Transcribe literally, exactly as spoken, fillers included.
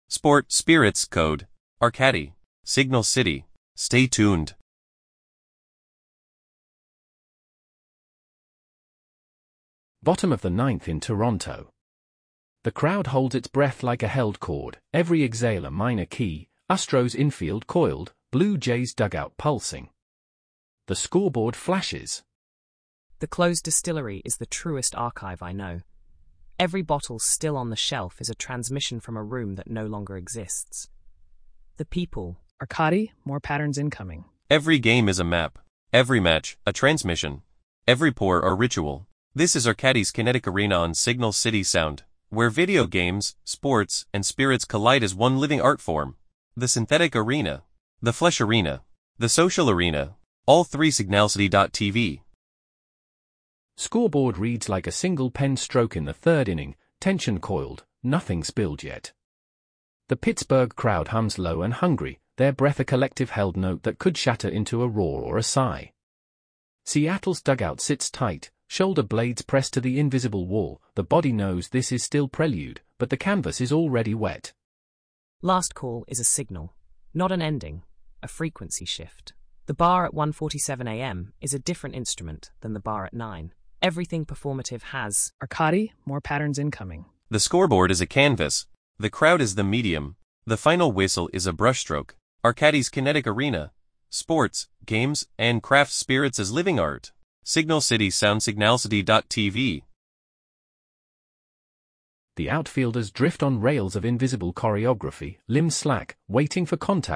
Sport, Spirits, Code, Arcady, Signal City. Stay tuned. Bottom of the ninth in Toronto. The crowd holds its breath like a held chord, every exhale a minor key, Astros infield coiled, Blue Jays dugout pulsing. The scoreboard flashes. The closed distillery is the truest archive I know. Every bottle still on the shelf is a transmission from a room that no longer exists. The people. Arcady, more patterns incoming. Every game is a map. Every match, a transmission. Every pour, a ritual. This is Arcady's Kinetic Arena on Signal City Sound, where video games, sports, and spirits collide as one living art form. The synthetic arena, the flesh arena, the social arena, all three signalcity dot t v. Scoreboard reads like a single pen stroke in the third inning, tension coiled, nothing spilled yet. The Pittsburgh crowd hums low and hungry, their breath a collective held note that could shatter into a roar or a sigh. Seattle's dugout sits tight, shoulder blades pressed to the invisible wall, the body knows this is still prelude, but the canvas is already wet. Last call is a signal, not an ending, a frequency shift. The bar at one forty-seven a m is a different instrument than the bar at nine. Everything performative has. Arcady, more patterns incoming. The scoreboard is a canvas. The crowd is the medium. The final whistle is a brushstroke. Arcady's Kinetic Arena. Sports, games, and craft spirits as living art. Signal City Sound signalcity dot t v. The outfielders drift on rails of invisible choreography, limbs slack, waiting for contact.